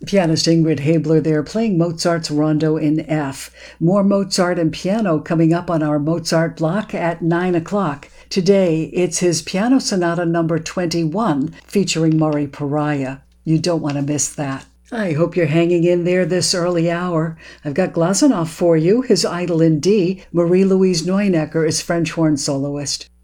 Pianist Ingrid Habler there playing Mozart's Rondo in F. More Mozart and piano coming up on our Mozart block at 9 o'clock. Today, it's his Piano Sonata number 21 featuring Murray Pariah. You don't want to miss that. I hope you're hanging in there this early hour. I've got Glazunov for you, his idol in D. Marie-Louise Neunecker is French horn soloist.